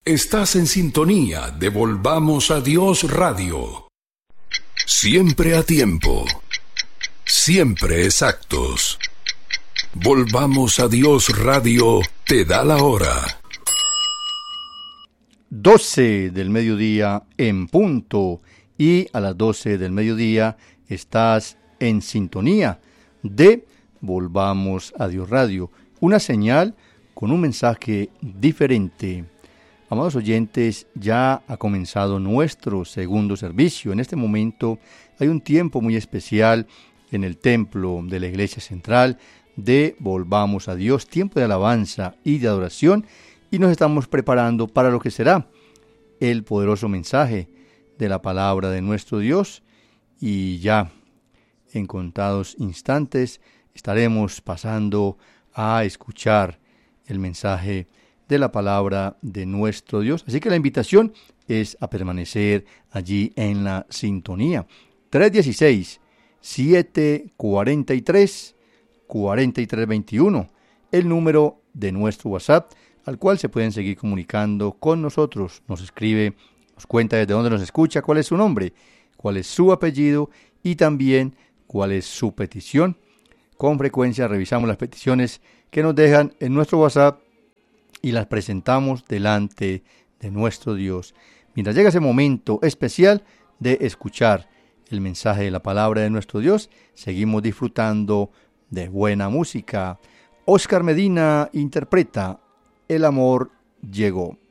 Estás en sintonía de Volvamos a Dios Radio. Siempre a tiempo. Siempre exactos. Volvamos a Dios Radio te da la hora. 12 del mediodía en punto. Y a las 12 del mediodía estás en sintonía de Volvamos a Dios Radio. Una señal con un mensaje diferente. Amados oyentes, ya ha comenzado nuestro segundo servicio. En este momento hay un tiempo muy especial en el templo de la Iglesia Central de Volvamos a Dios, tiempo de alabanza y de adoración, y nos estamos preparando para lo que será el poderoso mensaje de la palabra de nuestro Dios, y ya en contados instantes estaremos pasando a escuchar el mensaje de la palabra de nuestro Dios. Así que la invitación es a permanecer allí en la sintonía. 316-743-4321, el número de nuestro WhatsApp, al cual se pueden seguir comunicando con nosotros. Nos escribe, nos cuenta desde dónde nos escucha, cuál es su nombre, cuál es su apellido y también cuál es su petición. Con frecuencia revisamos las peticiones que nos dejan en nuestro WhatsApp y las presentamos delante de nuestro Dios. Mientras llega ese momento especial de escuchar el mensaje de la palabra de nuestro Dios, seguimos disfrutando de buena música. Oscar Medina interpreta El amor llegó.